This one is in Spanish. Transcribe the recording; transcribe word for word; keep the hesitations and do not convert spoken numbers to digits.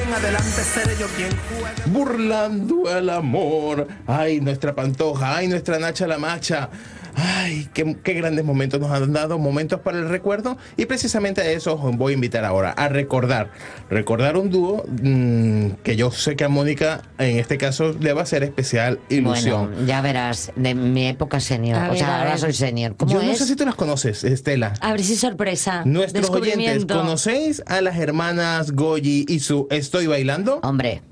en adelante seré yo quien juegue. Burlando al amor. Ay, nuestra Pantoja, ay, nuestra Nacha la Macha. Ay, qué, qué grandes momentos nos han dado, momentos para el recuerdo, y precisamente a eso os voy a invitar ahora, a recordar, recordar un dúo mmm, que yo sé que a Mónica en este caso le va a hacer especial ilusión. Bueno, ya verás, de mi época senior, A o ver, sea, a ahora ver. soy senior. ¿Cómo Yo es? no sé si tú las conoces, Estela. A ver si sorpresa. Nuestros oyentes, Descubrimiento. ¿conocéis a las hermanas Goyi y su Estoy Bailando? Hombre,